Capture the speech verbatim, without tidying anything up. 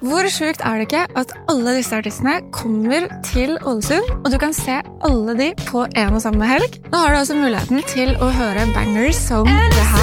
Hvor sjukt er det ikke at alle disse artistene kommer til Ålesund, og du kan se alle de på en og samme helg? Nå har du altså muligheten til å høre bangers som det her.